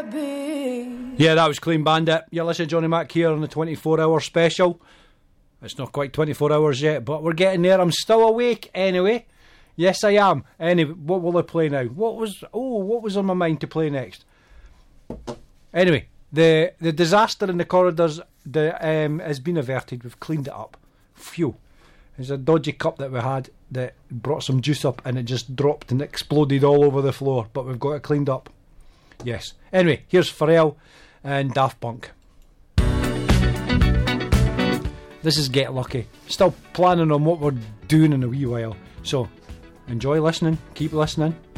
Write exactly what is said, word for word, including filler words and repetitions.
Yeah, that was Clean Bandit. You're listening to Johnny Mac here on the twenty-four hour special. It's not quite twenty-four hours yet, but we're getting there. I'm still awake anyway. Yes, I am. Anyway, what will I play now? What was oh, what was on my mind to play next? Anyway, the the disaster in the corridors the, um, has been averted. We've cleaned it up. Phew. There's a dodgy cup that we had that brought some juice up and it just dropped and exploded all over the floor, but we've got it cleaned up. Yes. Anyway, here's Pharrell and Daft Punk. This is Get Lucky. Still planning on what we're doing in a wee while. So, enjoy listening. Keep listening.